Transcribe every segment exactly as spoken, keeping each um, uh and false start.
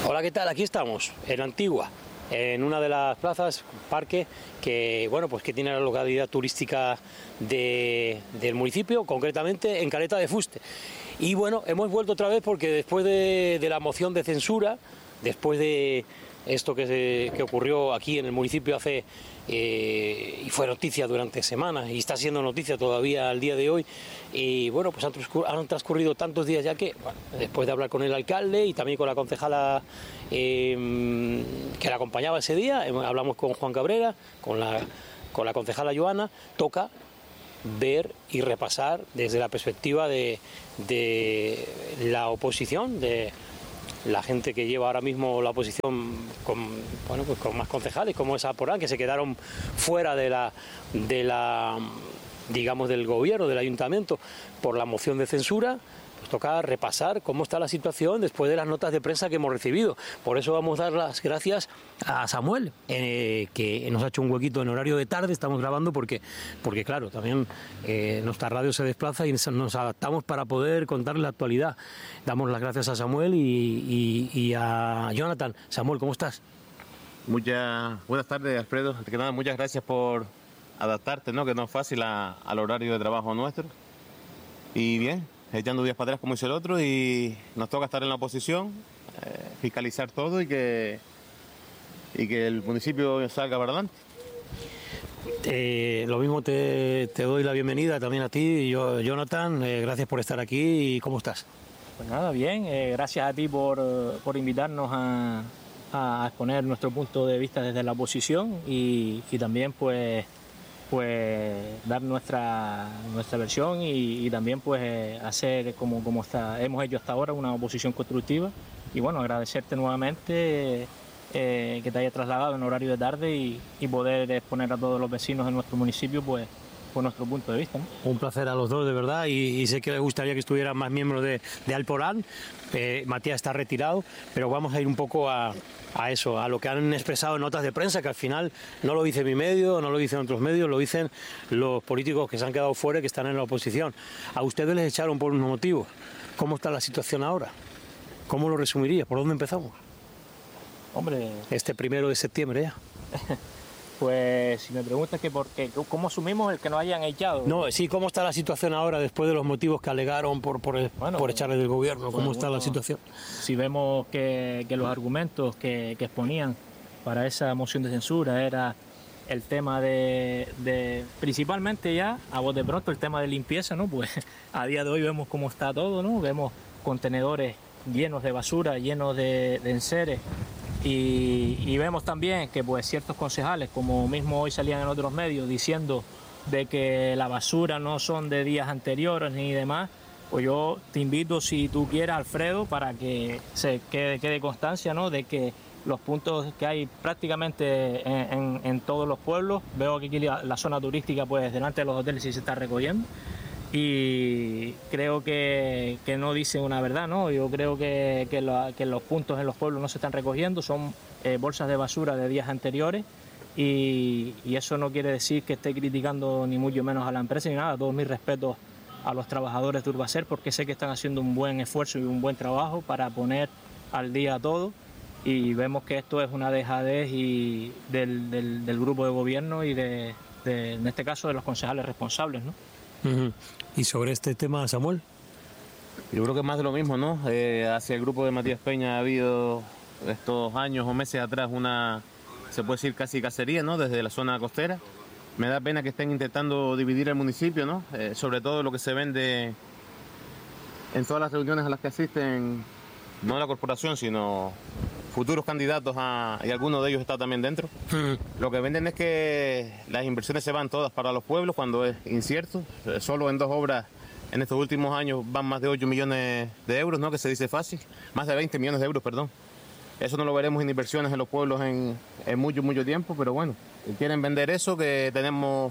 Hola, ¿qué tal? Aquí estamos, en Antigua, en una de las plazas, parque, que bueno, pues que tiene la localidad turística de, del municipio, concretamente en Caleta de Fuste. Y bueno, hemos vuelto otra vez porque después de, de la moción de censura, después de esto que, se, que ocurrió aquí en el municipio hace, eh, y fue noticia durante semanas, y está siendo noticia todavía al día de hoy, y bueno, pues han transcurrido, han transcurrido tantos días ya que, bueno, después de hablar con el alcalde y también con la concejala eh, que la acompañaba ese día, hablamos con Juan Cabrera, con la, con la concejala Joana, toca ver y repasar desde la perspectiva de, de la oposición, de la gente que lleva ahora mismo la oposición con, bueno, pues con más concejales, como es Alporán, que se quedaron fuera de la, de la, digamos, del gobierno, del ayuntamiento, por la moción de censura. Pues toca repasar cómo está la situación después de las notas de prensa que hemos recibido. Por eso vamos a dar las gracias a Samuel, eh, que nos ha hecho un huequito en horario de tarde, estamos grabando porque, porque claro, también eh, nuestra radio se desplaza y nos adaptamos para poder contar la actualidad. Damos las gracias a Samuel y, y, y a Jonathan. Samuel, ¿cómo estás? Muchas buenas tardes, Alfredo. Antes que nada, muchas gracias por adaptarte, ¿no? Que no es fácil a, al horario de trabajo nuestro. Y bien, echando días para atrás como hizo el otro, y nos toca estar en la oposición, eh, fiscalizar todo y que, y que el municipio salga para adelante. Eh, lo mismo te, te doy la bienvenida también a ti, yo, Jonathan, eh, gracias por estar aquí. ¿Y cómo estás? Pues nada, bien, eh, gracias a ti por, por invitarnos a, a exponer nuestro punto de vista desde la oposición y, y también pues pues dar nuestra nuestra versión y, y también pues hacer como, como está, hemos hecho hasta ahora una oposición constructiva. Y bueno, agradecerte nuevamente eh, que te haya trasladado en horario de tarde y, y poder exponer a todos los vecinos de nuestro municipio pues por nuestro punto de vista, ¿no? Un placer a los dos, de verdad, y, y sé que les gustaría que estuvieran más miembros de, de Alporán. Eh, Matías está retirado, pero vamos a ir un poco a, a eso, a lo que han expresado en notas de prensa, que al final no lo dice mi medio, no lo dicen otros medios, lo dicen los políticos que se han quedado fuera y que están en la oposición. A ustedes les echaron por unos motivos. ¿Cómo está la situación ahora? ¿Cómo lo resumirías? ¿Por dónde empezamos? Hombre, este primero de septiembre ya. Pues si me preguntas que por qué, ¿cómo asumimos el que nos hayan echado? No, sí, ¿cómo está la situación ahora después de los motivos que alegaron por, por, bueno, por echarle del gobierno? ¿Cómo está la situación? Si vemos que, que los argumentos que, que exponían para esa moción de censura era el tema de, de, principalmente ya, a bote pronto, el tema de limpieza, ¿no? Pues a día de hoy vemos cómo está todo, ¿no? Vemos contenedores llenos de basura, llenos de, de enseres. Y, y vemos también que pues ciertos concejales, como mismo hoy salían en otros medios diciendo de que la basura no son de días anteriores ni demás, pues yo te invito, si tú quieres, Alfredo, para que se quede, quede constancia, ¿no? De que los puntos que hay prácticamente en, en, en todos los pueblos, veo que aquí la, la zona turística, pues delante de los hoteles sí se está recogiendo. Y creo que, que no dicen una verdad, ¿no? Yo creo que, que, la, que los puntos en los pueblos no se están recogiendo, son eh, bolsas de basura de días anteriores y, y eso no quiere decir que esté criticando ni mucho menos a la empresa ni nada. Todos mis respetos a los trabajadores de Urbacer porque sé que están haciendo un buen esfuerzo y un buen trabajo para poner al día todo, y vemos que esto es una dejadez y del, del, del grupo de gobierno y de, de, en este caso, de los concejales responsables, ¿no? Uh-huh. ¿Y sobre este tema, Samuel? Yo creo que más de lo mismo, ¿no? Eh, hacia el grupo de Matías Peña ha habido estos años o meses atrás una, se puede decir casi cacería, ¿no? Desde la zona costera. Me da pena que estén intentando dividir el municipio, ¿no? Eh, sobre todo lo que se vende en todas las reuniones a las que asisten, no la corporación, sino futuros candidatos a, y alguno de ellos está también dentro. Uh-huh. Lo que venden es que las inversiones se van todas para los pueblos cuando es incierto. Solo en dos obras en estos últimos años van más de ocho millones de euros, ¿no? Que se dice fácil. Más de veinte millones de euros, perdón. Eso no lo veremos en inversiones en los pueblos en, en mucho, mucho tiempo, pero bueno, quieren vender eso, que tenemos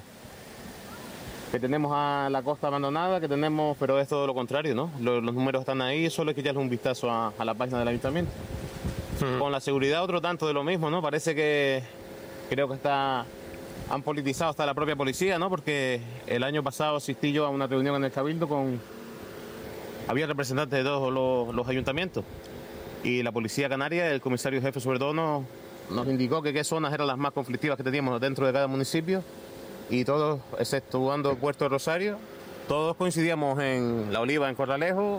que tenemos a la costa abandonada, que tenemos, pero es todo lo contrario, ¿no? Los, los números están ahí, solo hay que echarle un vistazo a, a la página del ayuntamiento. Uh-huh. Con la seguridad otro tanto de lo mismo, ¿no? Parece que creo que está han politizado hasta la propia policía, ¿no? Porque el año pasado asistí yo a una reunión en el Cabildo con había representantes de todos los, los ayuntamientos y la Policía Canaria, el comisario jefe sobre todo, nos, nos indicó que qué zonas eran las más conflictivas que teníamos dentro de cada municipio, y todos, exceptuando Puerto Rosario, todos coincidíamos en La Oliva, en Corralejo,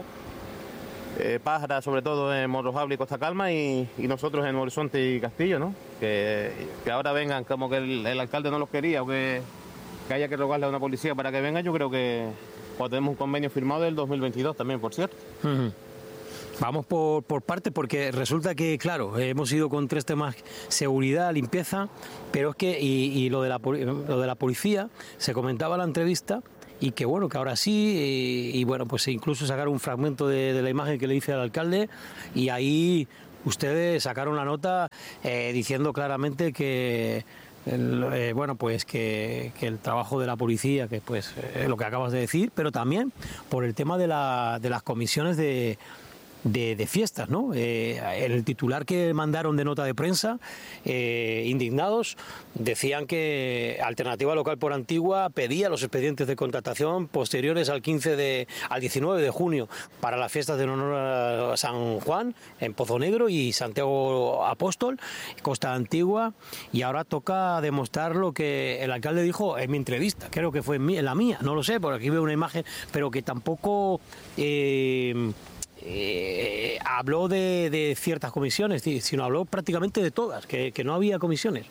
eh, Pájara sobre todo en Morrojable y Costa Calma, y, y nosotros en Horizonte y Castillo, ¿no? Que, que ahora vengan como que el, el alcalde no los quería, o que, que haya que rogarle a una policía para que venga. Yo creo que pues, tenemos un convenio firmado del dos mil veintidós también, por cierto. Uh-huh. Vamos por, por parte, porque resulta que, claro, hemos ido con tres temas: seguridad, limpieza, pero es que, y, y lo, de la, lo de la policía, se comentaba en la entrevista, y que bueno, que ahora sí, y, y bueno, pues incluso sacaron un fragmento de, de la imagen que le hice al alcalde, y ahí ustedes sacaron la nota eh, diciendo claramente que el, eh, bueno, pues que, que el trabajo de la policía, que pues eh, lo que acabas de decir, pero también por el tema de, la, de las comisiones de De, de fiestas, ¿no? Eh, en el titular que mandaron de nota de prensa, eh, indignados, decían que Alternativa Local por Antigua pedía los expedientes de contratación posteriores al quince de, al diecinueve de junio para las fiestas de honor a San Juan en Pozo Negro y Santiago Apóstol, Costa Antigua, y ahora toca demostrar lo que el alcalde dijo en mi entrevista, creo que fue en, mi, en la mía, no lo sé, porque aquí veo una imagen, pero que tampoco eh, Eh, habló de, de ciertas comisiones, sino habló prácticamente de todas, que, que no había comisiones.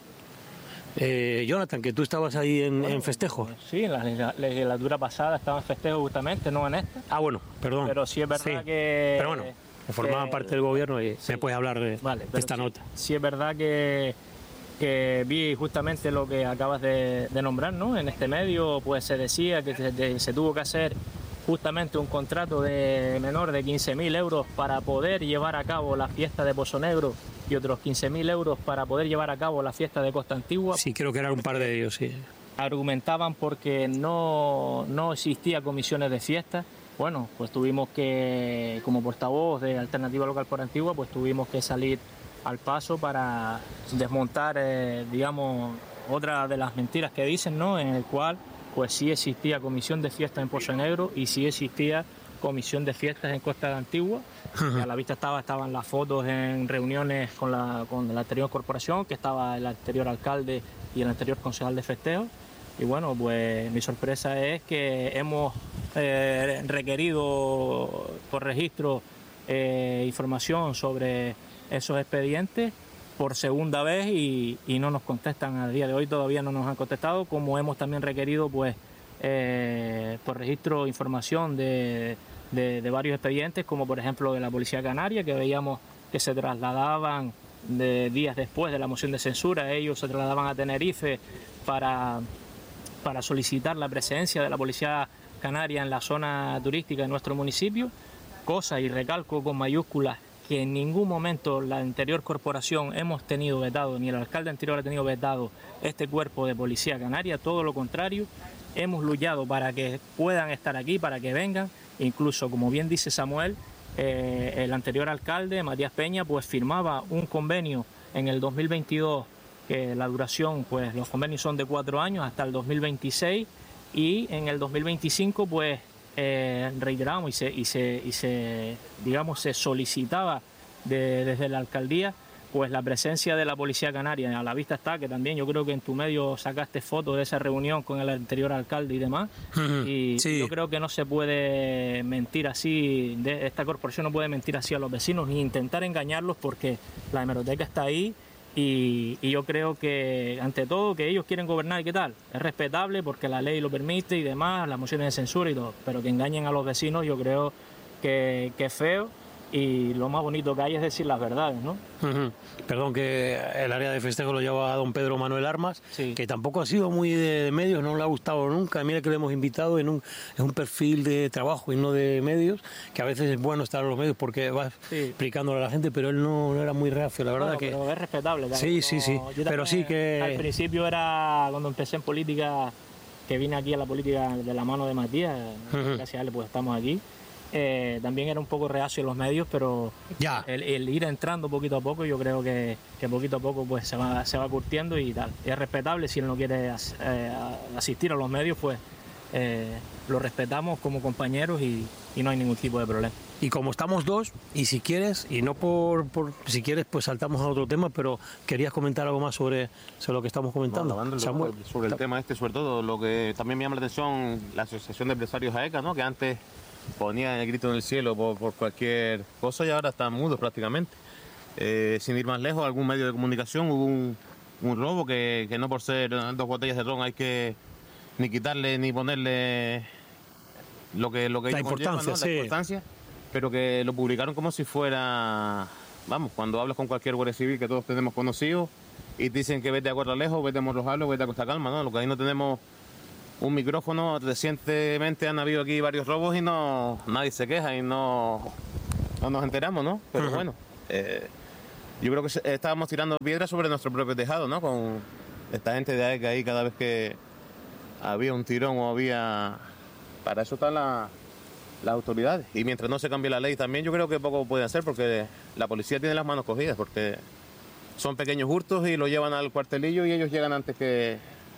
Eh, Jonathan, que tú estabas ahí en, bueno, en festejo. Sí, en la legislatura pasada estaba en festejo justamente, no en esta. Ah, bueno, perdón. Pero sí es verdad sí. que... Pero bueno, que formaban parte del gobierno y sí. Me puedes hablar de, vale, de esta sí, nota. Sí es verdad que, que vi justamente lo que acabas de, de nombrar, ¿no? En este medio pues se decía que se, se tuvo que hacer justamente un contrato de menor de quince mil euros para poder llevar a cabo la fiesta de Pozo Negro y otros quince mil euros para poder llevar a cabo la fiesta de Costa Antigua. Sí, creo que eran un par de ellos, sí. Argumentaban porque no, no existía comisiones de fiesta. Bueno, pues tuvimos que, como portavoz de Alternativa Local por Antigua, pues tuvimos que salir al paso para desmontar, eh, digamos, otra de las mentiras que dicen, ¿no? En el cual pues sí existía comisión de fiestas en Pozo Negro y sí existía comisión de fiestas en Costa Antigua. Uh-huh. A la vista estaba, estaban las fotos en reuniones con la, con la anterior corporación, que estaba el anterior alcalde y el anterior concejal de festejos. Y bueno, pues mi sorpresa es que hemos eh, requerido por registro eh, información sobre esos expedientes por segunda vez y, y no nos contestan a día de hoy, todavía no nos han contestado, como hemos también requerido pues eh, por registro información de, de, de varios expedientes, como por ejemplo de la Policía Canaria, que veíamos que se trasladaban de días después de la moción de censura, ellos se trasladaban a Tenerife para, para solicitar la presencia de la Policía Canaria en la zona turística de nuestro municipio, cosa, y recalco con mayúsculas, que en ningún momento la anterior corporación hemos tenido vetado, ni el alcalde anterior ha tenido vetado este cuerpo de Policía Canaria, todo lo contrario, hemos luchado para que puedan estar aquí, para que vengan, incluso como bien dice Samuel, eh, el anterior alcalde, Matías Peña, pues firmaba un convenio en el dos mil veintidós, que la duración, pues los convenios son de cuatro años hasta el dos mil veintiséis, y en el dos mil veinticinco pues Eh, reiteramos y se, y se, y se, digamos, se solicitaba de, desde la alcaldía pues la presencia de la Policía Canaria. A la vista está que también yo creo que en tu medio sacaste fotos de esa reunión con el anterior alcalde y demás, uh-huh. y sí. Yo creo que no se puede mentir así, de, esta corporación no puede mentir así a los vecinos ni intentar engañarlos, porque la hemeroteca está ahí. Y, y yo creo que, ante todo, que ellos quieren gobernar y qué tal, es respetable porque la ley lo permite y demás, las mociones de censura y todo, pero que engañen a los vecinos yo creo que, que es feo, y lo más bonito que hay es decir las verdades, ¿no? Uh-huh. Perdón, que el área de festejo lo lleva a don Pedro Manuel Armas, sí. Que tampoco ha sido muy de, de medios, no le ha gustado nunca. Mira que le hemos invitado en un, en un perfil de trabajo y no de medios, que a veces es bueno estar en los medios porque vas sí. explicándole a la gente, pero él no, no era muy reacio, la verdad. Bueno, que pero es respetable. Claro. Sí, sí, sí, pero sí que... Al principio era, cuando empecé en política, que vine aquí a la política de la mano de Matías, uh-huh. Gracias a él pues estamos aquí. Eh, también era un poco reacio en los medios, pero ya. El, el ir entrando poquito a poco, yo creo que, que poquito a poco pues se va, se va curtiendo y tal. Y es respetable, si él no quiere as, eh, asistir a los medios, pues eh, lo respetamos como compañeros y, y no hay ningún tipo de problema. Y como estamos dos, y si quieres, y no por, por si quieres, pues saltamos a otro tema, pero querías comentar algo más sobre, sobre lo que estamos comentando. Bueno, Samuel. Sobre el tema este, sobre todo, lo que también me llama la atención, la Asociación de Empresarios AECA, ¿no? Que antes ponía el grito en el cielo por, por cualquier cosa y ahora están mudos prácticamente. Eh, sin ir más lejos, algún medio de comunicación hubo un, un robo que, que no por ser dos botellas de ron hay que ni quitarle ni ponerle lo que, lo que la ello importancia, conlleva, ¿no? sí. La importancia, pero que lo publicaron como si fuera, vamos, cuando hablas con cualquier guardia civil que todos tenemos conocidos y te dicen que vete a Cuatro Lejos, vete a Morrojalo, vete a Costa Calma, ¿no? Lo que ahí no tenemos un micrófono. Recientemente han habido aquí varios robos y no nadie se queja y no, no nos enteramos, ¿no? Pero uh-huh. bueno, eh, yo creo que estábamos tirando piedras sobre nuestro propio tejado, ¿no? Con esta gente de AECA ahí cada vez que había un tirón o había... Para eso están la, las autoridades. Y mientras no se cambie la ley también, yo creo que poco puede hacer porque la policía tiene las manos cogidas, porque son pequeños hurtos y lo llevan al cuartelillo y ellos llegan antes que...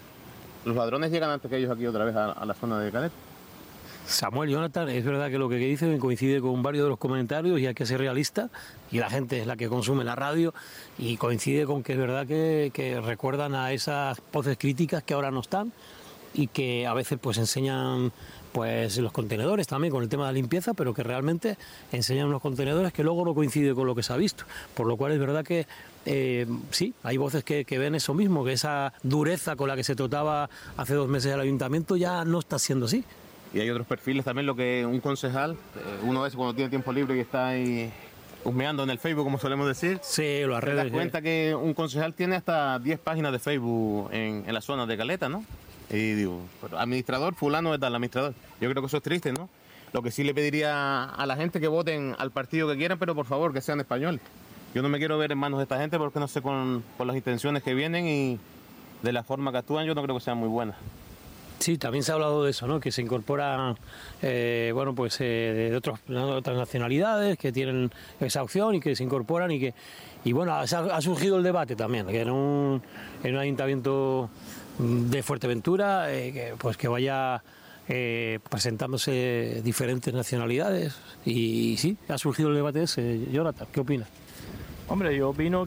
Los ladrones llegan antes que ellos aquí otra vez a, a la zona de Caleta. Samuel, Jonathan, es verdad que lo que dice coincide con varios de los comentarios y hay que ser realista, y la gente es la que consume la radio, y coincide con que es verdad que, que recuerdan a esas voces críticas que ahora no están y que a veces pues enseñan pues los contenedores también con el tema de la limpieza, pero que realmente enseñan unos contenedores que luego no coincide con lo que se ha visto, por lo cual es verdad que eh, sí, hay voces que, que ven eso mismo, que esa dureza con la que se trataba hace dos meses el ayuntamiento ya no está siendo así. Y hay otros perfiles también, lo que un concejal, eh, uno es cuando tiene tiempo libre y está ahí husmeando en el Facebook, como solemos decir. Sí, lo te das cuenta que un concejal tiene hasta diez páginas de Facebook en, en la zona de Caleta, ¿no? Y digo, administrador, fulano es tal administrador. Yo creo que eso es triste, ¿no? Lo que sí le pediría a la gente que voten al partido que quieran, pero por favor que sean españoles. Yo no me quiero ver en manos de esta gente porque no sé con, con las intenciones que vienen y de la forma que actúan, yo no creo que sean muy buenas. Sí, también se ha hablado de eso, ¿no? Que se incorporan, eh, bueno, pues eh, de otros, otras nacionalidades que tienen esa opción y que se incorporan y que, y bueno, ha, ha surgido el debate también, que en un, en un ayuntamiento de Fuerteventura, eh, que, pues que vaya eh, presentándose diferentes nacionalidades y, y sí, ha surgido el debate ese. Jonathan, ¿qué opinas? Hombre, yo opino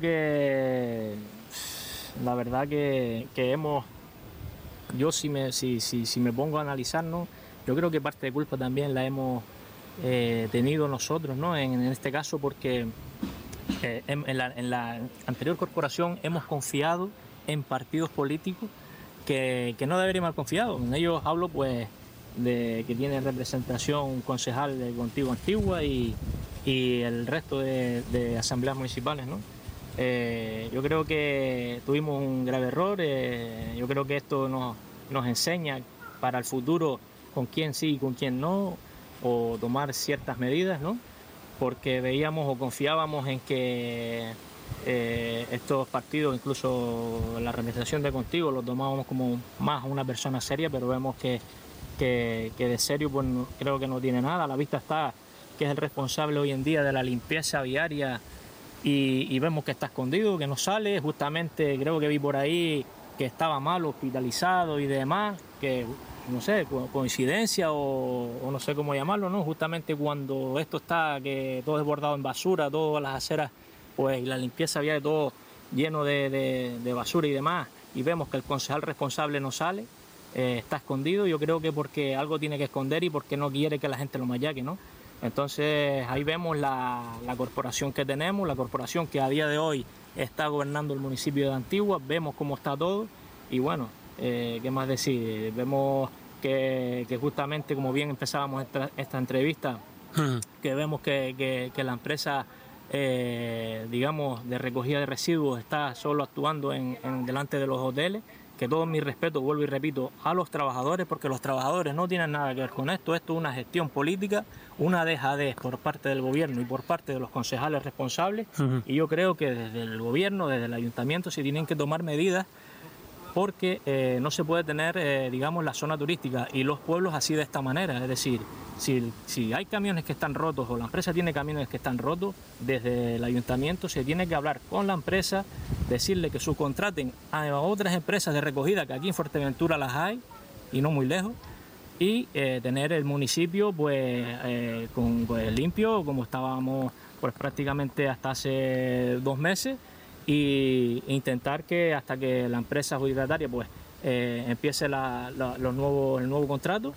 que la verdad que, que hemos... Yo si me, si, si, si me pongo a analizarnos, yo creo que parte de culpa también la hemos eh, tenido nosotros, ¿no? En, en este caso porque eh, en, en, la, en la anterior corporación hemos confiado en partidos políticos que, que no deberíamos haber confiado. En ellos hablo pues de que tiene representación un concejal de Contigo Antigua y, y el resto de, de asambleas municipales, ¿no? Eh, yo creo que tuvimos un grave error, eh, yo creo que esto nos, nos enseña para el futuro con quién sí y con quién no, o tomar ciertas medidas, ¿no? Porque veíamos o confiábamos en que eh, estos partidos, incluso la representación de Contigo, los tomábamos como más una persona seria, pero vemos que, que, que de serio pues, no, creo que no tiene nada. A la vista está que es el responsable hoy en día de la limpieza viaria. Y, y vemos que está escondido, que no sale. Justamente creo que vi por ahí que estaba mal, hospitalizado y demás, que no sé, coincidencia o, o no sé cómo llamarlo, ¿no? Justamente cuando esto está, que todo desbordado en basura, todas las aceras, pues la limpieza viaria, todo lleno de, de, de basura y demás, y vemos que el concejal responsable no sale, eh, está escondido. Yo creo que porque algo tiene que esconder y porque no quiere que la gente lo machaque, ¿no? Entonces ahí vemos la, la corporación que tenemos, la corporación que a día de hoy está gobernando el municipio de Antigua, vemos cómo está todo y bueno, eh, ¿qué más decir? Vemos que, que justamente como bien empezábamos esta, esta entrevista, que vemos que, que, que la empresa eh, digamos de recogida de residuos está solo actuando en, en delante de los hoteles. Que todo mi respeto, vuelvo y repito, a los trabajadores, porque los trabajadores no tienen nada que ver con esto. Esto es una gestión política, una dejadez por parte del gobierno y por parte de los concejales responsables. Uh-huh. Y yo creo que desde el gobierno, desde el ayuntamiento, se tienen que tomar medidas porque eh, no se puede tener, eh, digamos, la zona turística y los pueblos así de esta manera. Es decir, si, si hay camiones que están rotos o la empresa tiene camiones que están rotos, desde el ayuntamiento se tiene que hablar con la empresa, decirle que subcontraten a otras empresas de recogida, que aquí en Fuerteventura las hay y no muy lejos, y eh, tener el municipio pues, eh, con, pues limpio, como estábamos pues prácticamente hasta hace dos meses, y intentar que hasta que la empresa adjudicataria pues eh, empiece la, la, los nuevos, el nuevo contrato.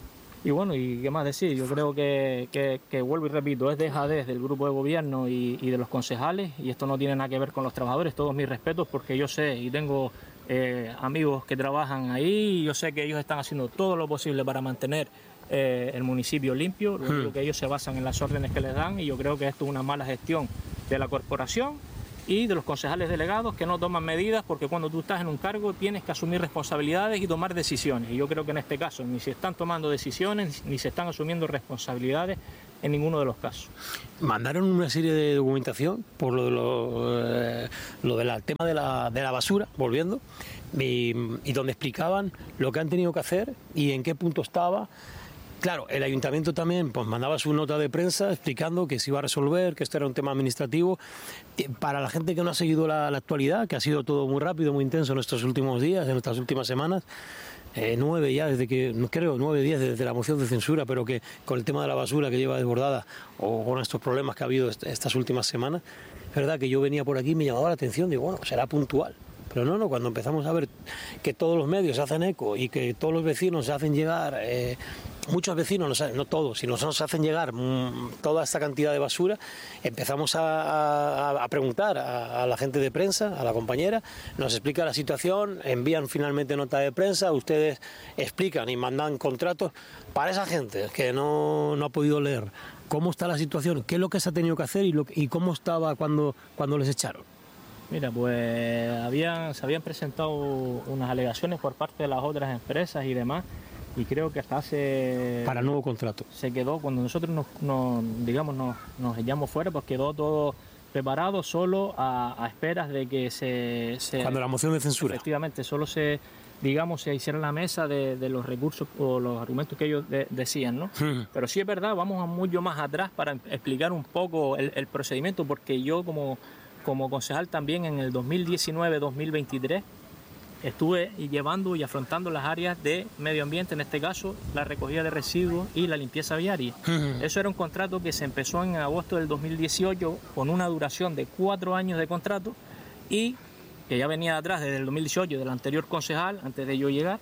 Y bueno, y qué más decir, yo creo que, que, que vuelvo y repito, es dejadez del grupo de gobierno y, y de los concejales, y esto no tiene nada que ver con los trabajadores. Todos mis respetos, porque yo sé y tengo eh, amigos que trabajan ahí, y yo sé que ellos están haciendo todo lo posible para mantener eh, el municipio limpio. Lo único que ellos se basan en las órdenes que les dan, y yo creo que esto es una mala gestión de la corporación y de los concejales delegados, que no toman medidas, porque cuando tú estás en un cargo tienes que asumir responsabilidades y tomar decisiones, y yo creo que en este caso ni se están tomando decisiones ni se están asumiendo responsabilidades en ninguno de los casos. Mandaron una serie de documentación por lo, de lo, eh, lo del tema de la, de la basura, volviendo, y, y donde explicaban lo que han tenido que hacer y en qué punto estaba. Claro, el ayuntamiento también pues mandaba su nota de prensa explicando que se iba a resolver, que esto era un tema administrativo. Para la gente que no ha seguido la, la actualidad, que ha sido todo muy rápido, muy intenso en estos últimos días, en estas últimas semanas, eh, nueve ya desde que, creo, nueve días desde la moción de censura, pero que con el tema de la basura que lleva desbordada, o con estos problemas que ha habido est estas últimas semanas, es verdad que yo venía por aquí y me llamaba la atención, digo, bueno, será puntual. Pero no, no, cuando empezamos a ver que todos los medios se hacen eco y que todos los vecinos se hacen llegar, eh, muchos vecinos, no todos, sino nos hacen llegar mmm, toda esta cantidad de basura, empezamos a, a, a preguntar a, a la gente de prensa, a la compañera, nos explica la situación, envían finalmente nota de prensa, ustedes explican y mandan contratos para esa gente que no, no ha podido leer cómo está la situación, qué es lo que se ha tenido que hacer y, lo, y cómo estaba cuando, cuando les echaron. Mira, pues habían, se habían presentado unas alegaciones por parte de las otras empresas y demás, y creo que hasta hace... Para el nuevo contrato. Se quedó, cuando nosotros nos, nos digamos, nos, nos echamos fuera, pues quedó todo preparado solo a, a esperas de que se, se... Cuando la moción de censura. Efectivamente, solo se, digamos, se hiciera la mesa de, de los recursos o los argumentos que ellos de, decían, ¿no? Hmm. Pero sí es verdad, vamos a mucho más atrás para explicar un poco el, el procedimiento, porque yo como... Como concejal también en el dos mil diecinueve dos mil veintitrés estuve llevando y afrontando las áreas de medio ambiente, en este caso la recogida de residuos y la limpieza viaria. Uh-huh. Eso era un contrato que se empezó en agosto del dos mil dieciocho con una duración de cuatro años de contrato, y que ya venía atrás desde el dos mil dieciocho del anterior concejal, antes de yo llegar,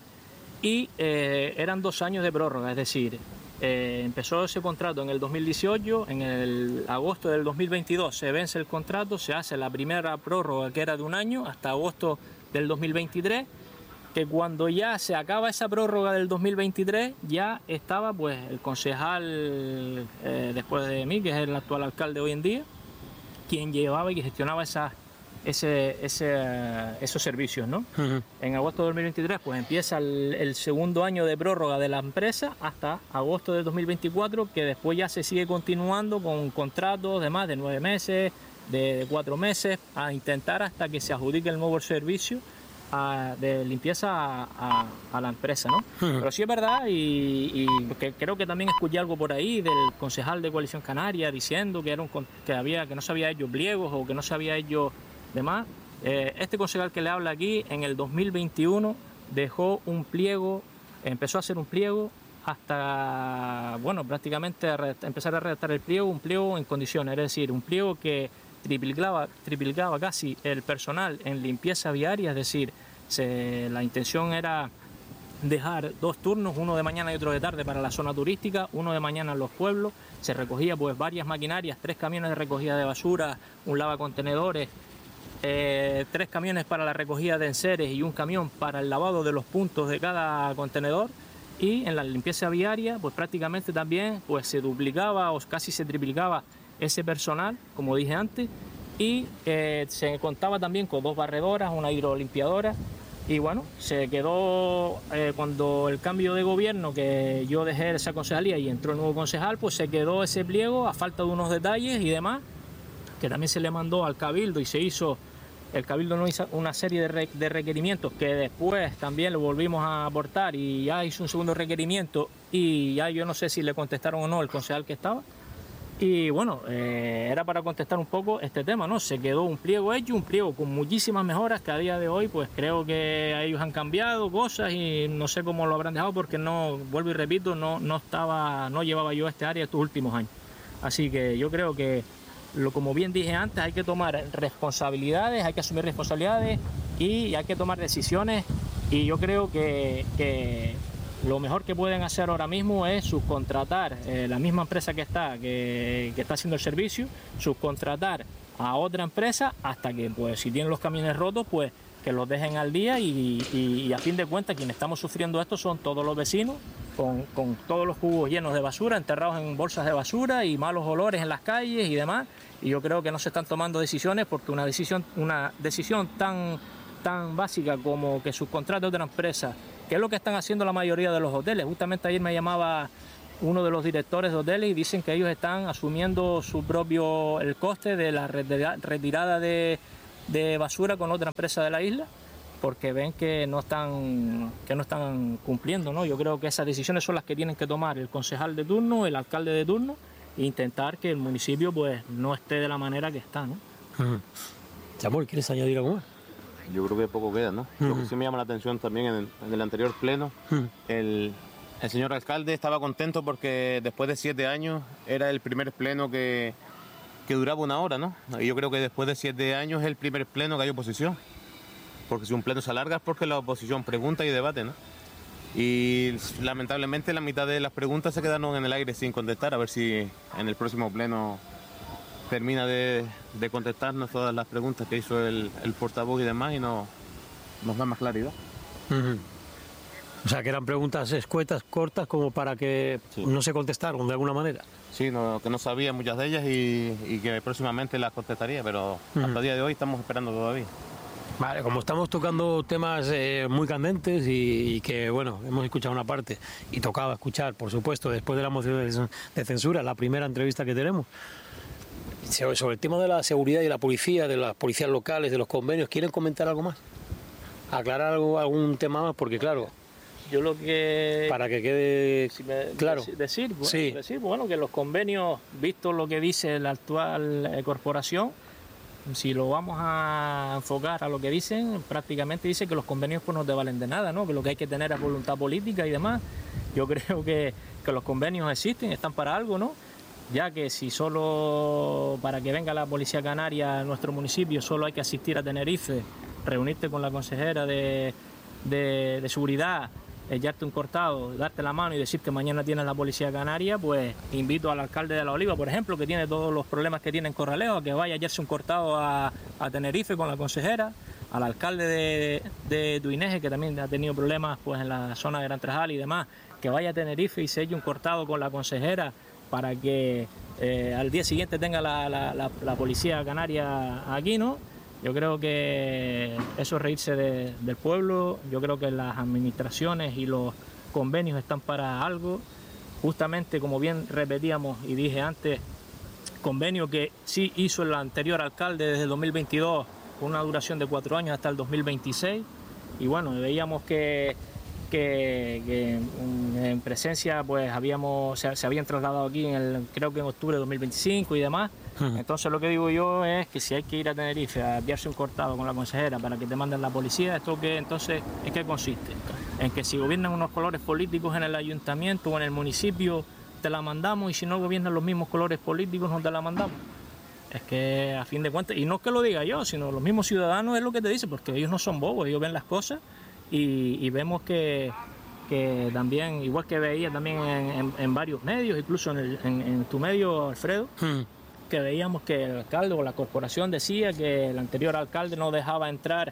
y eh, eran dos años de prórroga, es decir, Eh, empezó ese contrato en el dos mil dieciocho, en el agosto del dos mil veintidós se vence el contrato, se hace la primera prórroga, que era de un año, hasta agosto del dos mil veintitrés, que cuando ya se acaba esa prórroga del dos mil veintitrés, ya estaba pues el concejal eh, después de mí, que es el actual alcalde hoy en día, quien llevaba y gestionaba esa Ese, ese, esos servicios, ¿no? Uh-huh. En agosto de dos mil veintitrés pues empieza el, el segundo año de prórroga de la empresa hasta agosto de dos mil veinticuatro, que después ya se sigue continuando con contratos de más de nueve meses, de, de cuatro meses, a intentar hasta que se adjudique el nuevo servicio a, de limpieza a, a, a la empresa, ¿no? Uh-huh. Pero sí es verdad, y, y que creo que también escuché algo por ahí del concejal de Coalición Canaria diciendo que, era un, que, había, que no se había hecho pliegos o que no se había hecho demás. Eh, este concejal que le habla aquí en el dos mil veintiuno dejó un pliego, empezó a hacer un pliego hasta, bueno, prácticamente a re, empezar a redactar el pliego, un pliego en condiciones, es decir, un pliego que triplicaba, triplicaba casi el personal en limpieza viaria, es decir, se, la intención era dejar dos turnos, uno de mañana y otro de tarde para la zona turística, uno de mañana en los pueblos, se recogía pues varias maquinarias, tres camiones de recogida de basura, un lavacontenedores, Eh, tres camiones para la recogida de enseres y un camión para el lavado de los puntos de cada contenedor, y en la limpieza viaria pues prácticamente también pues se duplicaba o casi se triplicaba ese personal, como dije antes, y eh, se contaba también con dos barredoras, una hidrolimpiadora, y bueno, se quedó eh, cuando el cambio de gobierno, que yo dejé esa concejalía y entró el nuevo concejal, pues se quedó ese pliego a falta de unos detalles y demás, que también se le mandó al Cabildo y se hizo. El Cabildo no hizo una serie de, re, de requerimientos que después también lo volvimos a aportar, y ya hizo un segundo requerimiento y ya yo no sé si le contestaron o no el concejal que estaba. Y bueno, eh, era para contestar un poco este tema, ¿no? Se quedó un pliego hecho, un pliego con muchísimas mejoras que a día de hoy pues creo que ellos han cambiado cosas y no sé cómo lo habrán dejado porque no, vuelvo y repito, no, no estaba, no llevaba yo este área estos últimos años. Así que yo creo que, lo, como bien dije antes, hay que tomar responsabilidades, hay que asumir responsabilidades y hay que tomar decisiones y yo creo que... que lo mejor que pueden hacer ahora mismo es subcontratar eh, la misma empresa que está, que, que está haciendo el servicio, subcontratar a otra empresa hasta que, pues, si tienen los camiones rotos, pues que los dejen al día y, y, y a fin de cuentas quienes estamos sufriendo esto son todos los vecinos con, con todos los cubos llenos de basura, enterrados en bolsas de basura y malos olores en las calles y demás. Y yo creo que no se están tomando decisiones porque una decisión, una decisión tan, tan básica como que subcontrate a otra empresa, que es lo que están haciendo la mayoría de los hoteles. Justamente ayer me llamaba uno de los directores de hoteles y dicen que ellos están asumiendo su propio el coste de la retirada de, de basura con otra empresa de la isla, porque ven que no están que no están cumpliendo, ¿no? Yo creo que esas decisiones son las que tienen que tomar el concejal de turno, el alcalde de turno, e intentar que el municipio pues no esté de la manera que está, ¿no? Uh-huh. Samuel, ¿quieres añadir algo más? Yo creo que poco queda, ¿no? Uh-huh. Lo que sí me llama la atención también en el, en el anterior pleno, uh-huh. el, el señor alcalde estaba contento porque después de siete años era el primer pleno que, que duraba una hora, ¿no? Y yo creo que después de siete años es el primer pleno que hay oposición. Porque si un pleno se alarga es porque la oposición pregunta y debate, ¿no? Y lamentablemente la mitad de las preguntas se quedaron en el aire sin contestar. A ver si en el próximo pleno termina de, de contestarnos todas las preguntas que hizo el, el portavoz y demás y no, nos da más claridad. Uh-huh. O sea, que eran preguntas escuetas, cortas, como para que sí. no se contestaron de alguna manera. Sí, no, que no sabía muchas de ellas y, y que próximamente las contestaría, pero uh-huh. hasta el día de hoy estamos esperando todavía. Vale, como estamos tocando temas eh, muy candentes y, y que, bueno, hemos escuchado una parte y tocaba escuchar, por supuesto, después de la moción de, de censura, la primera entrevista que tenemos, sobre el tema de la seguridad y la policía, de las policías locales, de los convenios, ¿quieren comentar algo más? ¿Aclarar algo, algún tema más? Porque, claro, yo lo que... Para que quede si me, claro. Decir, bueno, sí. decir, bueno, que los convenios, visto lo que dice la actual eh, corporación, si lo vamos a enfocar a lo que dicen, prácticamente dice que los convenios pues no te valen de nada, ¿no? Que lo que hay que tener es voluntad política y demás. Yo creo que, que los convenios existen, están para algo, ¿no? Ya que si solo para que venga la Policía Canaria a nuestro municipio solo hay que asistir a Tenerife, reunirte con la consejera de, de, de seguridad, echarte un cortado, darte la mano y decir que mañana tienes la Policía Canaria, pues invito al alcalde de La Oliva, por ejemplo, que tiene todos los problemas que tiene en Corralejo, a que vaya a echarse un cortado a, a Tenerife con la consejera, al alcalde de, de Tuineje, que también ha tenido problemas pues en la zona de Gran Trajal y demás, que vaya a Tenerife y se eche un cortado con la consejera para que eh, al día siguiente tenga la, la, la, la Policía Canaria aquí, ¿no? Yo creo que eso es reírse de, del pueblo. Yo creo que las administraciones y los convenios están para algo. Justamente, como bien repetíamos y dije antes, convenio que sí hizo el anterior alcalde desde el dos mil veintidós, con una duración de cuatro años hasta el dos mil veintiséis. Y bueno, veíamos que, que, que en presencia pues habíamos se, se habían trasladado aquí, en el, creo que en octubre de dos mil veinticinco y demás. Entonces lo que digo yo es que si hay que ir a Tenerife a enviarse un cortado con la consejera para que te manden la policía, ¿esto qué entonces en qué consiste? En que si gobiernan unos colores políticos en el ayuntamiento o en el municipio te la mandamos, y si no gobiernan los mismos colores políticos no te la mandamos. Es que a fin de cuentas, y no es que lo diga yo, sino los mismos ciudadanos es lo que te dicen, porque ellos no son bobos, ellos ven las cosas y, y vemos que, que también, igual que veía también en, en, en varios medios, incluso en, el, en, en tu medio, Alfredo, hmm. que veíamos que el alcalde o la corporación decía que el anterior alcalde no dejaba entrar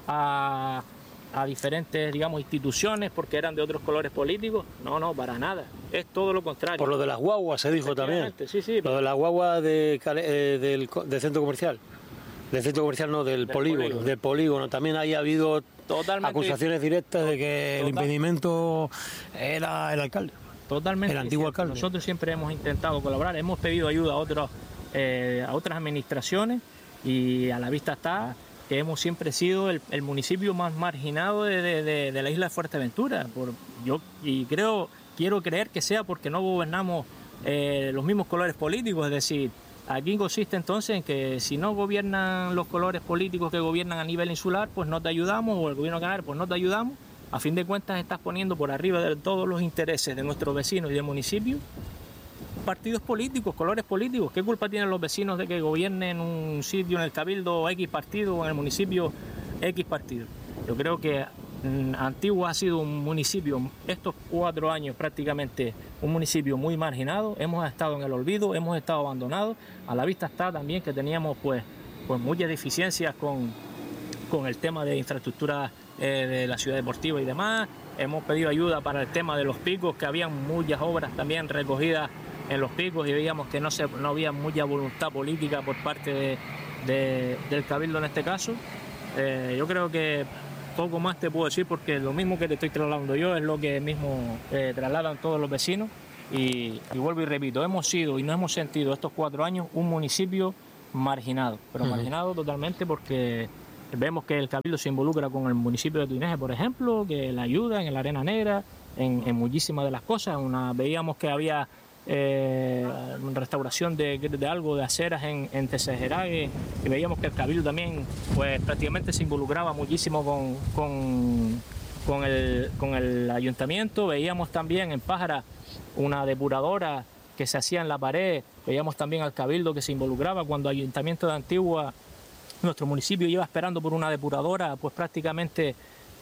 a, a diferentes, digamos, instituciones porque eran de otros colores políticos. No, no, para nada. Es todo lo contrario. Por lo de las guaguas se dijo también. Sí, sí. Lo de las guaguas de, eh, del, del centro comercial. Del centro comercial no, del, del polígono, polígono. Del polígono. También ahí ha habido Totalmente acusaciones directas de que Total. el impedimento era el alcalde. Totalmente. El antiguo cierto. alcalde. Nosotros siempre hemos intentado colaborar, hemos pedido ayuda a otros Eh, a otras administraciones y a la vista está que hemos siempre sido el, el municipio más marginado de, de, de, de la isla de Fuerteventura. Por, yo y creo quiero creer que sea porque no gobernamos eh, los mismos colores políticos, es decir, aquí consiste entonces en que si no gobiernan los colores políticos que gobiernan a nivel insular, pues no te ayudamos, o el gobierno canario, pues no te ayudamos. A fin de cuentas estás poniendo por arriba de todos los intereses de nuestros vecinos y del municipio partidos políticos, colores políticos. ¿Qué culpa tienen los vecinos de que gobiernen un sitio en el cabildo X partido o en el municipio X partido? Yo creo que mmm, Antigua ha sido un municipio, estos cuatro años prácticamente, un municipio muy marginado. Hemos estado en el olvido, hemos estado abandonados. A la vista está también que teníamos pues, pues muchas deficiencias con, con el tema de infraestructura eh, de la ciudad deportiva y demás. Hemos pedido ayuda para el tema de los picos, que habían muchas obras también recogidas en los picos y veíamos que no, se, no había mucha voluntad política por parte de, de, del cabildo en este caso. Eh, yo creo que poco más te puedo decir, porque lo mismo que te estoy trasladando yo es lo que mismo eh, trasladan todos los vecinos y, y vuelvo y repito, hemos sido y nos hemos sentido estos cuatro años un municipio marginado, pero uh-huh. marginado totalmente, porque vemos que el cabildo se involucra con el municipio de Tuineje, por ejemplo, que la ayuda en la Arena Negra, en, en muchísimas de las cosas. Una, veíamos que había Eh, restauración de, de algo de aceras en, en Tesejerague, y veíamos que el cabildo también pues prácticamente se involucraba muchísimo con, con, con, el, con el ayuntamiento. Veíamos también en Pájara una depuradora que se hacía en la pared, veíamos también al cabildo que se involucraba cuando el ayuntamiento de Antigua, nuestro municipio, lleva esperando por una depuradora pues prácticamente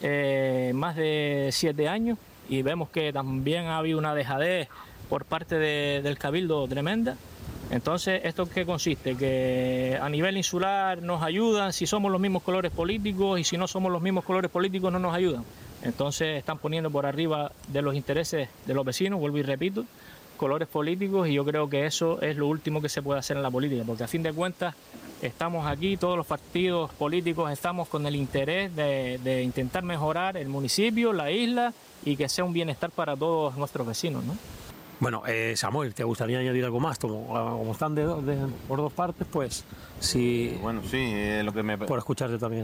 eh, más de siete años, y vemos que también ha habido una dejadez por parte de, del cabildo tremenda. Entonces, ¿esto qué consiste? Que a nivel insular nos ayudan si somos los mismos colores políticos, y si no somos los mismos colores políticos no nos ayudan. Entonces están poniendo por arriba de los intereses de los vecinos, vuelvo y repito, colores políticos, y yo creo que eso es lo último que se puede hacer en la política, porque a fin de cuentas estamos aquí, todos los partidos políticos estamos con el interés de, de intentar mejorar el municipio, la isla, y que sea un bienestar para todos nuestros vecinos, ¿no? Bueno, eh, Samuel, ¿te gustaría añadir algo más? Como, como están de, de, por dos partes, pues sí. Bueno, sí, eh, lo que me... Por escucharte también.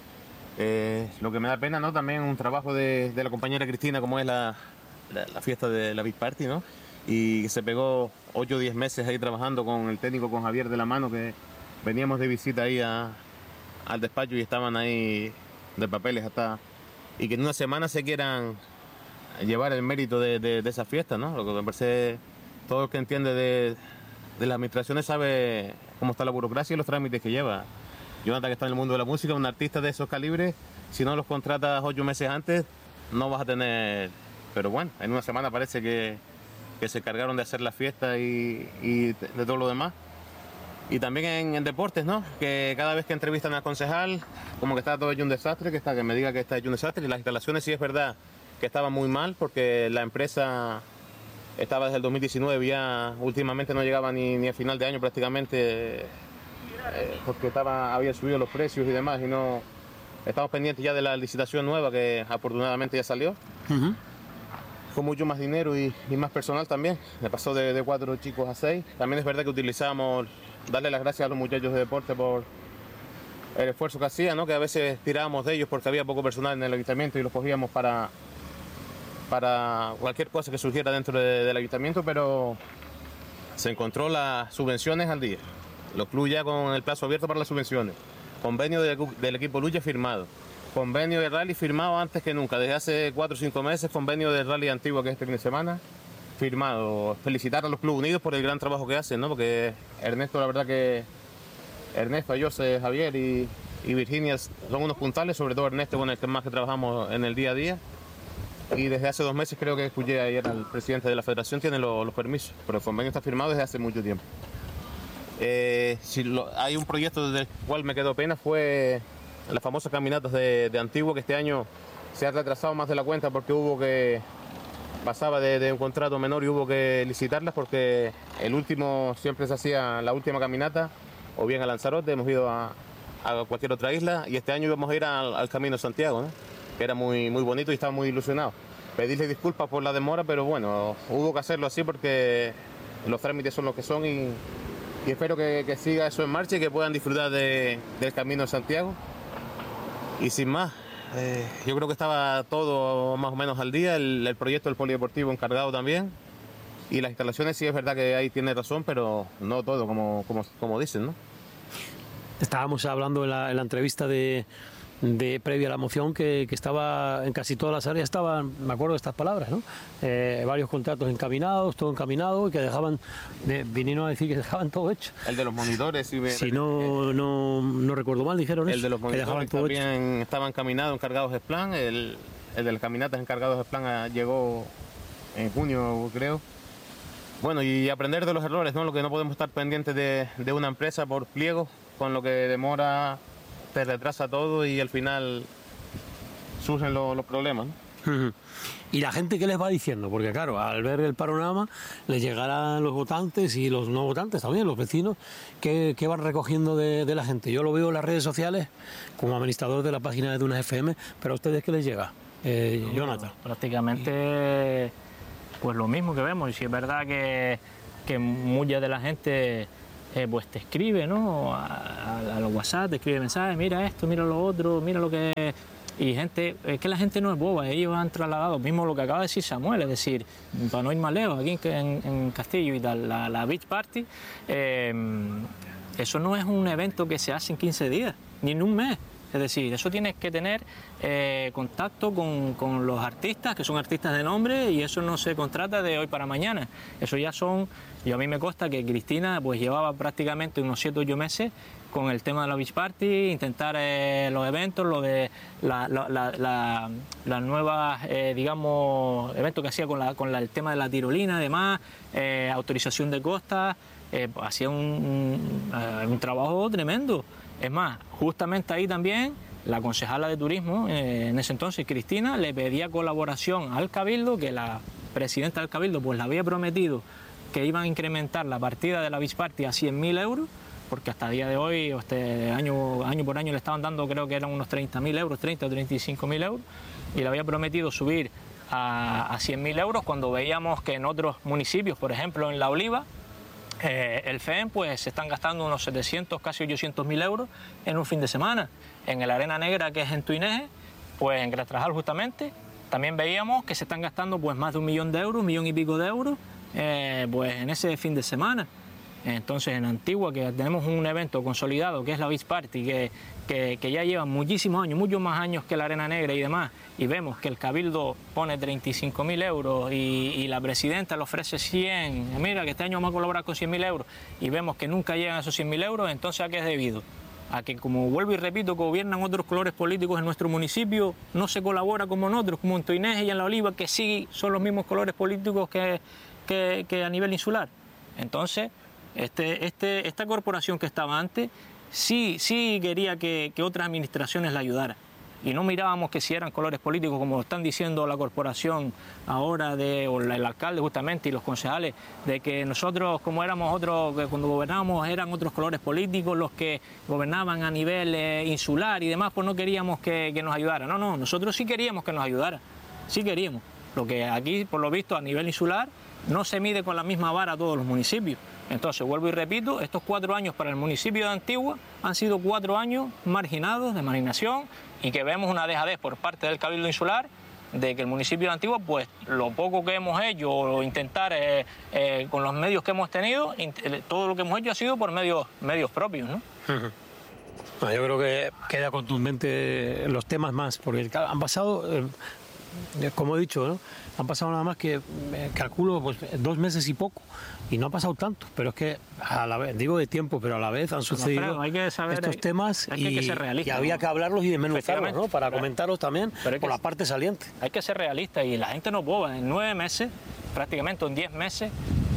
Eh, lo que me da pena, ¿no? También un trabajo de, de la compañera Cristina, como es la, la, la fiesta de la Big Party, ¿no? Y se pegó ocho o diez meses ahí trabajando con el técnico, con Javier de la Mano, que veníamos de visita ahí a, al despacho y estaban ahí de papeles hasta... Y que en una semana se quieran llevar el mérito de, de, de esa fiesta, ¿no? Lo que me parece, todo el que entiende de, de las administraciones sabe cómo está la burocracia y los trámites que lleva. Jonathan, que está en el mundo de la música, un artista de esos calibres, si no los contratas ocho meses antes, no vas a tener... Pero bueno, en una semana parece que, que se cargaron de hacer la fiesta y, y de todo lo demás. Y también en, en deportes, ¿no? Que cada vez que entrevistan al concejal, como que está todo hecho un desastre, que, está, que me diga que está hecho un desastre. Y las instalaciones sí es verdad que estaba muy mal, porque la empresa estaba desde el dos mil diecinueve, ya últimamente no llegaba ni, ni a final de año prácticamente, eh, porque estaba, había subido los precios y demás, y no estamos pendientes ya de la licitación nueva, que afortunadamente ya salió. Uh-huh. Con mucho más dinero y, y más personal también, me pasó de, de cuatro chicos a seis. También es verdad que utilizamos, darle las gracias a los muchachos de deporte por el esfuerzo que hacían, ¿no? Que a veces tirábamos de ellos porque había poco personal en el ayuntamiento y los cogíamos para para cualquier cosa que surgiera dentro de, del ayuntamiento, pero se encontró las subvenciones al día. Los clubes ya con el plazo abierto para las subvenciones. Convenio de, del equipo Lucha firmado. Convenio de rally firmado antes que nunca. Desde hace cuatro o cinco meses, convenio de rally Antigua, que es este fin de semana, firmado. Felicitar a los Clubes Unidos por el gran trabajo que hacen, ¿no? Porque Ernesto, la verdad que... Ernesto, José, Javier y, y Virginia son unos puntales, sobre todo Ernesto, con el que más que trabajamos en el día a día. Y desde hace dos meses, creo que escuché ayer al presidente de la federación, tiene los, los permisos, pero el convenio está firmado desde hace mucho tiempo. Eh, si lo, hay un proyecto del cual me quedó pena, fue las famosas caminatas de, de Antigua, que este año se ha retrasado más de la cuenta porque hubo que... pasaba de, de un contrato menor y hubo que licitarlas, porque el último siempre se hacía la última caminata, o bien a Lanzarote, hemos ido a, a cualquier otra isla, y este año íbamos a ir al, al Camino de Santiago, ¿no? Que era muy, muy bonito y estaba muy ilusionado. Pedirle disculpas por la demora, pero bueno, hubo que hacerlo así porque los trámites son los que son, y, y espero que, que siga eso en marcha y que puedan disfrutar de, del Camino de Santiago. Y sin más, eh, yo creo que estaba todo más o menos al día, el, el proyecto del polideportivo encargado también. Y las instalaciones sí es verdad que ahí tiene razón, pero no todo, como, como, como dicen, ¿no? Estábamos hablando en la, en la entrevista de, de previa a la moción que, que estaba en casi todas las áreas, estaban, me acuerdo de estas palabras, ¿no? Eh, varios contratos encaminados, todo encaminado, y que dejaban, de, vinieron a decir que dejaban todo hecho. El de los monitores, si, me, si no, no, no recuerdo mal, dijeron el eso, de los monitores que dejaban todo también hecho. Estaban encaminados, encargados de plan, el, el de las caminatas encargados de plan a, llegó en junio, creo. Bueno, y aprender de los errores, ¿no? Lo que no podemos estar pendientes de, de una empresa por pliego, con lo que demora, te retrasa todo y al final surgen lo, los problemas, ¿no? ¿Y la gente qué les va diciendo? Porque claro, al ver el panorama les llegarán los votantes y los no votantes también, los vecinos, que, que van recogiendo de, de la gente. Yo lo veo en las redes sociales como administrador de la página de Dunas F M, pero ¿a ustedes qué les llega? Eh, Jonathan. Prácticamente pues lo mismo que vemos, y si es verdad que, que mucha de la gente eh, pues te escribe, ¿no? A, a, a los WhatsApp, te escribe mensajes, mira esto, mira lo otro, mira lo que... Y gente, es que la gente no es boba, ellos han trasladado, mismo lo que acaba de decir Samuel, es decir, para no ir más lejos, aquí en, en Castillo y tal, la, la Beach Party, eh, eso no es un evento que se hace en quince días, ni en un mes. Es decir, eso tienes que tener eh, contacto con, con los artistas, que son artistas de nombre, y eso no se contrata de hoy para mañana. Eso ya son, y a mí me consta que Cristina pues llevaba prácticamente unos siete o ocho meses con el tema de la Beach Party, intentar eh, los eventos, lo de la, la, la, la, las nuevas, eh, digamos, eventos que hacía con, la, con la, el tema de la tirolina, además, eh, autorización de costas, eh, hacía un, un, un trabajo tremendo. Es más, justamente ahí también la concejala de turismo, eh, en ese entonces, Cristina, le pedía colaboración al Cabildo, que la presidenta del Cabildo pues le había prometido que iban a incrementar la partida de la Beach Party a cien mil euros, porque hasta el día de hoy, este año, año por año le estaban dando, creo que eran unos treinta mil euros, treinta o treinta y cinco mil euros, y le había prometido subir a, a cien mil euros cuando veíamos que en otros municipios, por ejemplo en La Oliva, Eh, el F E M pues se están gastando unos setecientos, casi ochocientos mil euros en un fin de semana. En el Arena Negra, que es en Tuineje, pues en Grastrajal justamente, también veíamos que se están gastando pues más de un millón de euros, un millón y pico de euros, eh, pues en ese fin de semana. Entonces en Antigua, que tenemos un evento consolidado que es la Beach Party, que, que, que ya lleva muchísimos años, muchos más años que la Arena Negra y demás, y vemos que el Cabildo pone treinta y cinco mil euros y, y la presidenta le ofrece cien, mira que este año vamos a colaborar con cien mil euros, y vemos que nunca llegan a esos cien mil euros, entonces ¿a qué es debido? A que, como vuelvo y repito, que gobiernan otros colores políticos en nuestro municipio, no se colabora como en otros, como en Tuineje y en La Oliva, que sí son los mismos colores políticos que, que, que a nivel insular. Entonces, Este, este, esta corporación que estaba antes sí, sí quería que, que otras administraciones la ayudaran, y no mirábamos que si eran colores políticos, como están diciendo la corporación ahora, de, o el alcalde justamente y los concejales, de que nosotros, como éramos otros, que cuando gobernábamos eran otros colores políticos los que gobernaban a nivel eh, insular y demás, pues no queríamos que, que nos ayudara. No, no, nosotros sí queríamos que nos ayudara, sí queríamos. Lo que aquí, por lo visto, a nivel insular, no se mide con la misma vara a todos los municipios. Entonces, vuelvo y repito, estos cuatro años para el municipio de Antigua han sido cuatro años marginados, de marginación, y que vemos una dejadez por parte del Cabildo Insular de que el municipio de Antigua, pues lo poco que hemos hecho, o intentar eh, eh, con los medios que hemos tenido, todo lo que hemos hecho ha sido por medios, medios propios, ¿no? Uh-huh. Bueno, yo creo que queda contundente los temas más, porque han pasado, eh, como he dicho, ¿no? Han pasado nada más que, eh, calculo, pues dos meses y poco, y no ha pasado tanto, pero es que a la vez, digo de tiempo, pero a la vez han sucedido no, hay que saber, estos hay, temas hay y, que que ser realista, y había ¿no? que hablarlos y desmenuzarlos, ¿no? Para pero, comentarlos también pero por que, la parte saliente. Hay que ser realista, y la gente no es boba. En nueve meses, prácticamente en diez meses,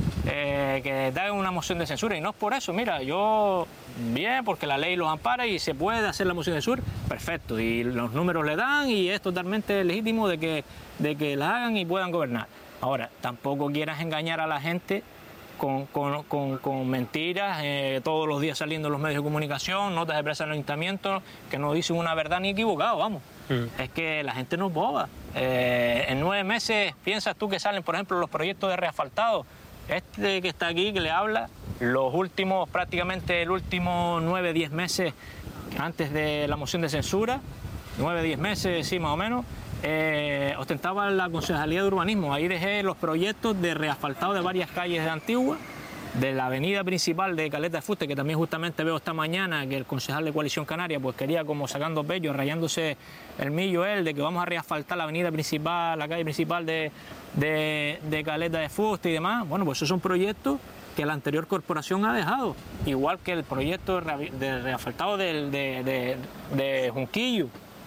eh, que da una moción de censura, y no es por eso. Mira, yo bien, porque la ley los ampara y se puede hacer la moción de censura, perfecto, y los números le dan y es totalmente legítimo de que, de que la hagan y puedan gobernar. Ahora, tampoco quieras engañar a la gente con, con, con, con mentiras, eh, todos los días saliendo en los medios de comunicación, notas de prensa en el ayuntamiento, que no dicen una verdad ni equivocado, vamos. Mm. Es que la gente no es boba. Eh, en nueve meses, piensas tú que salen, por ejemplo, los proyectos de reasfaltado. Este que está aquí, que le habla, los últimos, prácticamente el último nueve, diez meses antes de la moción de censura, nueve, diez meses, sí, más o menos, eh, ostentaba la Concejalía de Urbanismo. Ahí dejé los proyectos de reasfaltado de varias calles de Antigua, de la avenida principal de Caleta de Fuste, que también justamente veo esta mañana que el concejal de Coalición Canaria pues quería como sacando bello, rayándose el millo él, de que vamos a reasfaltar la avenida principal, la calle principal de, de, de Caleta de Fuste y demás. Bueno, pues esos son proyectos que la anterior corporación ha dejado, igual que el proyecto de reasfaltado de, de, de, de Junquillo,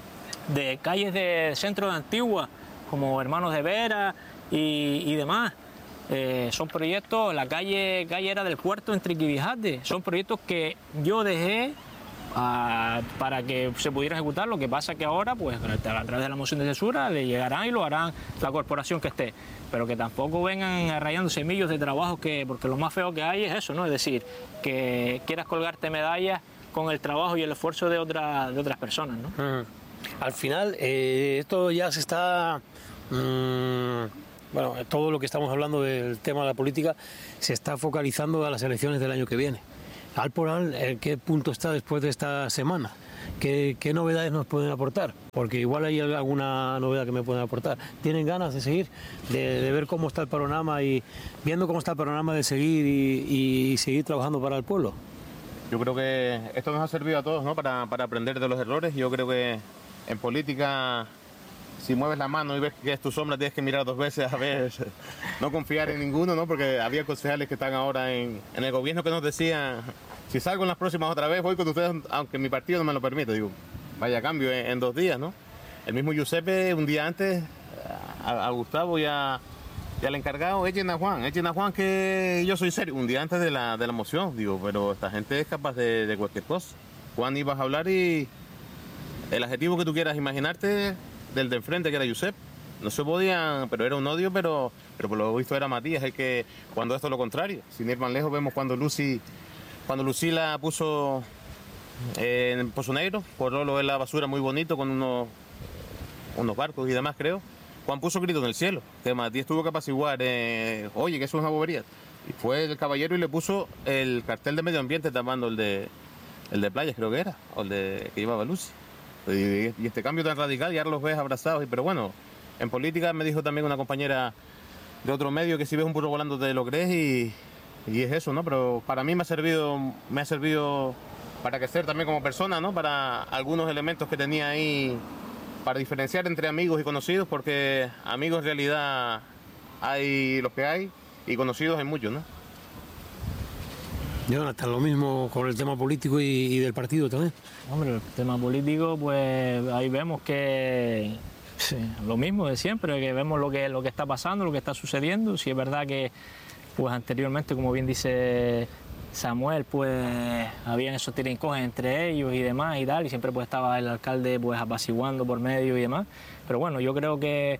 de calles del centro de Antigua, como Hermanos de Vera y, y demás. Eh, son proyectos, la calle, calle era del puerto en Triquibijate, son proyectos que yo dejé a, para que se pudiera ejecutar. Lo que pasa que ahora, pues a través de la moción de censura, le llegarán y lo harán la corporación que esté, pero que tampoco vengan rayando semillos de trabajo, que, porque lo más feo que hay es eso, ¿no? Es decir, que quieras colgarte medallas con el trabajo y el esfuerzo de, otra, de otras personas, ¿no? Uh-huh. Al final, eh, esto ya se está... Mmm... Bueno, todo lo que estamos hablando del tema de la política se está focalizando a las elecciones del año que viene. Alporal, ¿en qué punto está después de esta semana? ¿Qué, qué novedades nos pueden aportar? Porque igual hay alguna novedad que me pueden aportar. ¿Tienen ganas de seguir, de, de ver cómo está el panorama y viendo cómo está el panorama de seguir y, y seguir trabajando para el pueblo? Yo creo que esto nos ha servido a todos, ¿no? para, para aprender de los errores. Yo creo que en política... Si mueves la mano y ves que es tu sombra, tienes que mirar dos veces a ver, no confiar en ninguno, ¿no? Porque había concejales que están ahora en, en el gobierno que nos decían, si salgo en las próximas otra vez, voy con ustedes, aunque mi partido no me lo permita. Digo, vaya cambio en, en dos días, ¿no? El mismo Giuseppe, un día antes, a, a Gustavo y, a, y al encargado, echen a Juan, echen a Juan que yo soy serio. Un día antes de la, de la moción, digo, pero esta gente es capaz de, de cualquier cosa. Juan, ibas a hablar y el adjetivo que tú quieras imaginarte... del de enfrente, que era Josep, no se podían, pero era un odio, pero, pero por lo visto era Matías el que, cuando esto es lo contrario. Sin ir más lejos, vemos cuando Lucy, cuando Lucila puso eh, en Pozo Negro, Porolo en la basura muy bonito, con unos, unos barcos y demás, creo. Juan puso grito en el cielo, que Matías tuvo que apaciguar, eh, oye, que eso es una bobería. Y fue el caballero y le puso el cartel de medio ambiente tapando el de, el de playas, creo que era, o el de que llevaba Lucy. Y este cambio tan radical, ya los ves abrazados. Pero bueno, en política me dijo también una compañera de otro medio que si ves un burro volando te lo crees y, y es eso, ¿no? Pero para mí me ha servido, me ha servido para crecer también como persona, ¿no? Para algunos elementos que tenía ahí, para diferenciar entre amigos y conocidos, porque amigos en realidad hay los que hay y conocidos hay muchos, ¿no? Jonathan, lo mismo con el tema político y, y del partido también. Hombre, el tema político, pues ahí vemos que sí, lo mismo de siempre, que vemos lo que, lo que está pasando, lo que está sucediendo. Si es verdad que pues anteriormente, como bien dice Samuel, pues habían esos tirincojes entre ellos y demás y tal, y siempre pues estaba el alcalde pues apaciguando por medio y demás. Pero bueno, yo creo que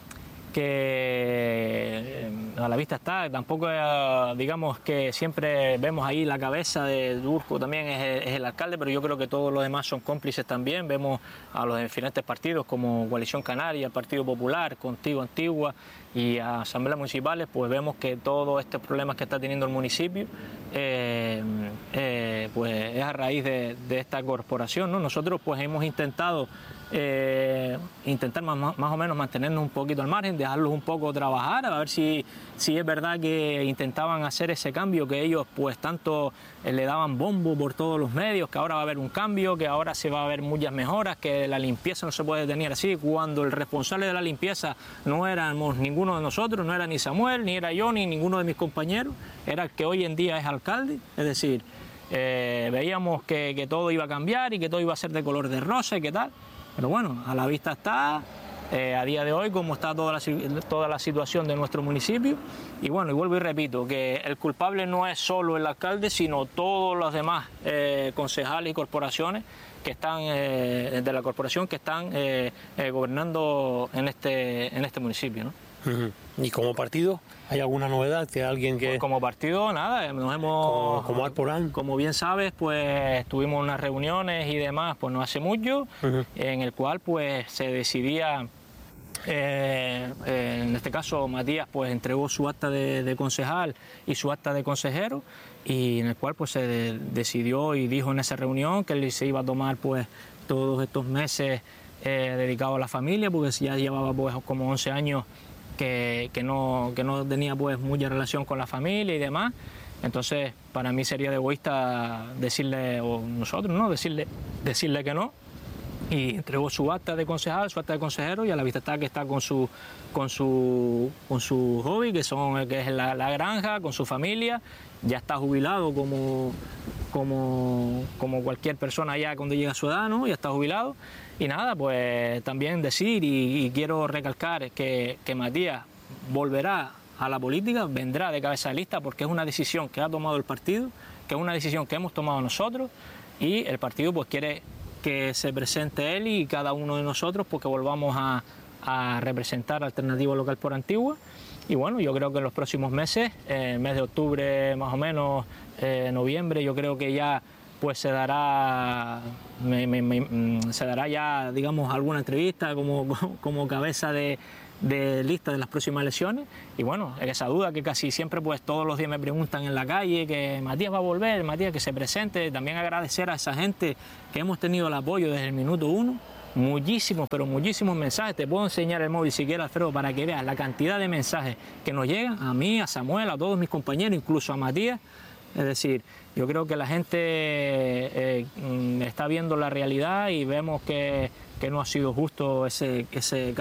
que a la vista está, tampoco digamos que siempre vemos ahí la cabeza de Durco también es el, es el alcalde, pero yo creo que todos los demás son cómplices también. Vemos a los diferentes partidos como Coalición Canaria, el Partido Popular, Contigo Antigua y a asambleas municipales, pues vemos que todos estos problemas que está teniendo el municipio eh, eh, pues es a raíz de, de esta corporación, ¿no? Nosotros pues hemos intentado eh, intentar más, más o menos mantenernos un poquito al margen, dejarlos un poco trabajar, a ver si, si es verdad que intentaban hacer ese cambio que ellos pues tanto eh, le daban bombo por todos los medios, que ahora va a haber un cambio, que ahora se va a ver muchas mejoras, que la limpieza no se puede tener así, cuando el responsable de la limpieza no éramos ninguno de nosotros, no era ni Samuel, ni era yo, ni ninguno de mis compañeros, era el que hoy en día es alcalde. Es decir, eh, veíamos que, que todo iba a cambiar y que todo iba a ser de color de rosa y qué tal, pero bueno, a la vista está eh, a día de hoy cómo está toda la, toda la situación de nuestro municipio. Y bueno, y vuelvo y repito, que el culpable no es solo el alcalde, sino todos los demás eh, concejales y corporaciones que están eh, de la corporación que están eh, eh, gobernando en este en este municipio, ¿no? Uh-huh. ¿Y como partido hay alguna novedad que alguien que pues como partido nada, nos hemos como, como Alporán, como bien sabes, pues tuvimos unas reuniones y demás, pues no hace mucho, uh-huh. en el cual pues se decidía eh, eh, en este caso Matías pues entregó su acta de, de concejal y su acta de consejero, y en el cual pues se de, decidió y dijo en esa reunión que él se iba a tomar pues todos estos meses eh, dedicado a la familia, porque ya llevaba pues como once años que, que, no, que no tenía pues mucha relación con la familia y demás. Entonces, para mí sería de egoísta decirle, o nosotros, ¿no? Decirle, decirle que no. Y entregó su acta de concejal, su acta de consejero, y a la vista está que está con su, con su, con su hobby, que, son, que es la, la granja, con su familia. Ya está jubilado como, como, como cualquier persona ya cuando llega a su edad, ¿no? Ya está jubilado. Y nada, pues también decir, y, y quiero recalcar, que, que Matías volverá a la política, vendrá de cabeza de lista, porque es una decisión que ha tomado el partido, que es una decisión que hemos tomado nosotros, y el partido pues quiere que se presente él y cada uno de nosotros, porque volvamos a, a representar Alternativa Local por Antigua. Y bueno, yo creo que en los próximos meses, eh, mes de octubre más o menos, eh, noviembre, yo creo que ya pues se dará, me, me, me, se dará ya, digamos, alguna entrevista como, como cabeza de, de lista de las próximas elecciones. Y bueno, esa duda que casi siempre pues todos los días me preguntan en la calle, que Matías va a volver, Matías que se presente. También agradecer a esa gente que hemos tenido el apoyo desde el minuto uno. Muchísimos, pero muchísimos mensajes. Te puedo enseñar el móvil si quieres, Alfredo, para que veas la cantidad de mensajes que nos llegan a mí, a Samuel, a todos mis compañeros, incluso a Matías. Es decir, yo creo que la gente eh, está viendo la realidad y vemos que, que no ha sido justo ese, ese